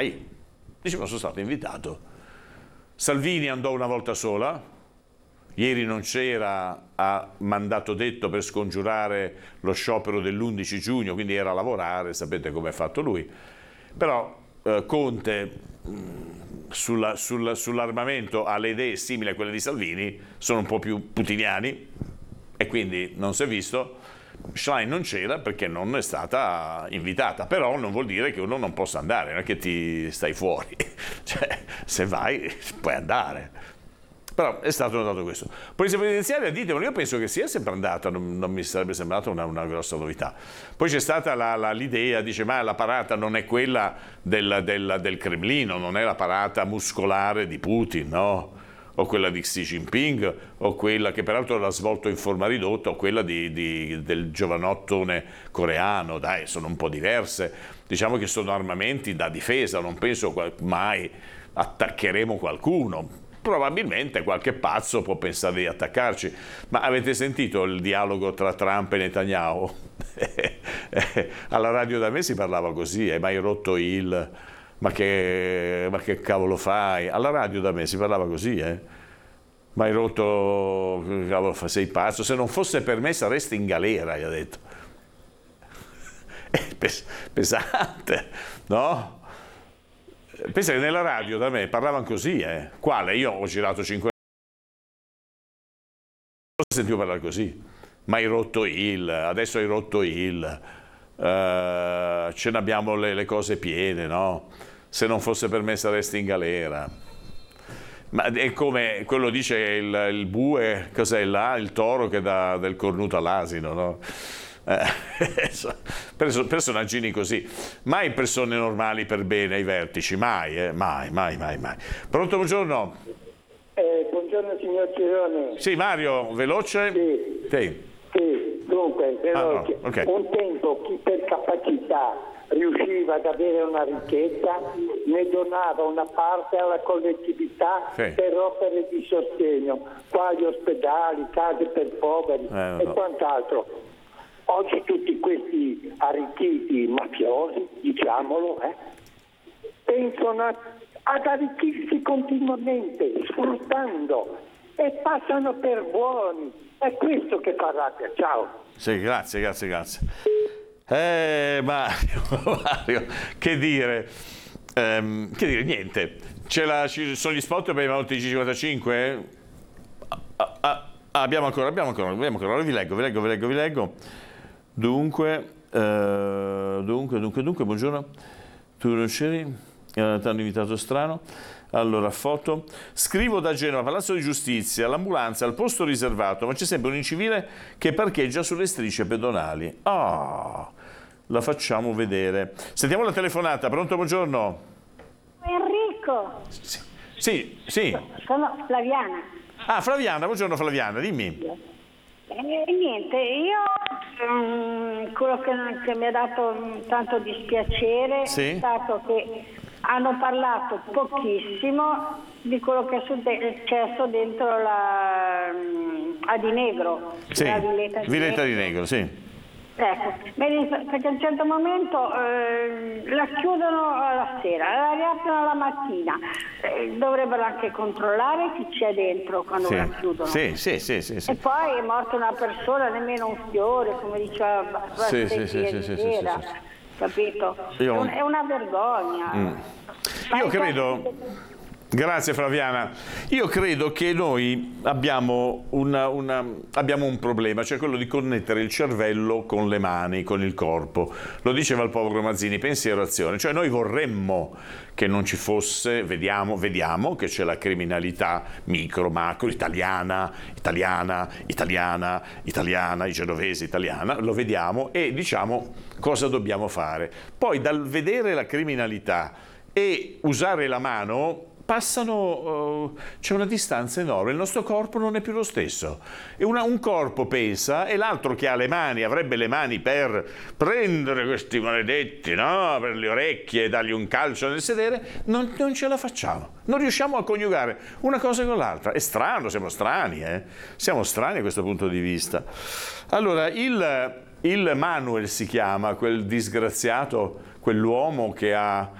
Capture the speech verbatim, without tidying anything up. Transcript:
vai. Dice, ma sono stato invitato. Salvini andò una volta sola, ieri non c'era, ha mandato detto per scongiurare lo sciopero dell'undici giugno, quindi era a lavorare, sapete come è fatto lui. Però eh, Conte mh, sulla, sulla, sull'armamento ha le idee simili a quelle di Salvini, sono un po' più putiniani e quindi non si è visto. Schlein non c'era perché non è stata invitata, però non vuol dire che uno non possa andare, non è che ti stai fuori, cioè se vai puoi andare. Però è stato notato questo. Polizia penitenziaria, ditemelo, io penso che sia sempre andata, non, non mi sarebbe sembrata una, una grossa novità. Poi c'è stata la, la, l'idea, dice, ma la parata non è quella del, del, del Cremlino, non è la parata muscolare di Putin, no? O quella di Xi Jinping, o quella che peraltro l'ha svolto in forma ridotta, o quella di, di, del giovanottone coreano, dai, sono un po' diverse. Diciamo che sono armamenti da difesa, non penso mai attaccheremo qualcuno. Probabilmente qualche pazzo può pensare di attaccarci, ma avete sentito il dialogo tra Trump e Netanyahu? Alla radio da me si parlava così, hai mai rotto il... Ma che, ma che cavolo fai? Alla radio da me si parlava così, eh? Ma hai rotto, cavolo, sei pazzo? Se non fosse per me saresti in galera, gli ha detto. Pes- pesante, no? Pensa che nella radio da me parlavano così, eh? Quale? Io ho girato cinque anni, non sentivo parlare così. Ma hai rotto il, adesso hai rotto il, uh, ce ne abbiamo le, le cose piene, no? Se non fosse per me saresti in galera. Ma è come quello dice il, il bue, cos'è là? Il toro che dà del cornuto all'asino, no? Eh, personaggini così. Mai persone normali per bene ai vertici, mai, eh? mai, mai, mai, mai. Pronto, buongiorno. Eh, buongiorno signor Girone. Sì, Mario, veloce? Sì, sì. sì. Dunque, veloce. Ah, no. Okay. Un tempo chi per capacità riusciva ad avere una ricchezza, ne donava una parte alla collettività sì. per opere di sostegno, quali ospedali, case per poveri eh, e no. quant'altro. Oggi tutti questi arricchiti mafiosi, diciamolo, eh, pensano a, ad arricchirsi continuamente, sfruttando, e passano per buoni. È questo che fa rabbia. Ciao. Sì, grazie, grazie, grazie. Eh, Mario, Mario, che dire? Ehm, che dire, niente. C'è la, ci sono gli spot per i Manuti G cinquantacinque? Ah, ah, ah, abbiamo ancora, abbiamo ancora, abbiamo ancora. Vi leggo, vi leggo, vi leggo, vi leggo. Dunque, eh, dunque, dunque, dunque, buongiorno. Tu non c'eri? Eh, ti hanno invitato strano. Allora, foto. Scrivo da Genova, Palazzo di Giustizia, l'ambulanza al posto riservato, ma c'è sempre un incivile che parcheggia sulle strisce pedonali. Ah, la facciamo vedere. Sentiamo la telefonata. Pronto, buongiorno. Enrico. Sì, sì. sì. Sono Flaviana. Ah, Flaviana, buongiorno Flaviana, dimmi. Eh, niente, io um, quello che, che mi ha dato tanto dispiacere sì? è stato che hanno parlato pochissimo di quello che è successo dentro la a Di Negro, sì, la Villetta di, Villetta Negro. di Negro, sì. Ecco, perché a un certo momento eh, la chiudono alla sera, la riaprono la mattina, eh, dovrebbero anche controllare chi c'è dentro quando sì. la chiudono. Sì, sì, sì, sì, sì. E poi è morta una persona, nemmeno un fiore, come diceva sì, Bassetti sì, sì, sì, sì, sì, sì. capito? Io... È, un, è una vergogna. Mm. Io credo... Grazie Flaviana. Io credo che noi abbiamo, una, una, abbiamo un problema, cioè quello di connettere il cervello con le mani, con il corpo. Lo diceva il povero Mazzini, pensiero azione. Cioè noi vorremmo che non ci fosse, vediamo, vediamo che c'è la criminalità micro, macro, italiana, italiana, italiana, italiana, i genovesi, italiana, lo vediamo e diciamo cosa dobbiamo fare. Poi dal vedere la criminalità e usare la mano passano, uh, c'è una distanza enorme, il nostro corpo non è più lo stesso. E una, un corpo pensa e l'altro che ha le mani, avrebbe le mani per prendere questi maledetti, no? Per le orecchie e dargli un calcio nel sedere, non, non ce la facciamo, non riusciamo a coniugare una cosa con l'altra. È strano, siamo strani, eh? Siamo strani a questo punto di vista. Allora, il, il Manuel si chiama, quel disgraziato, quell'uomo che ha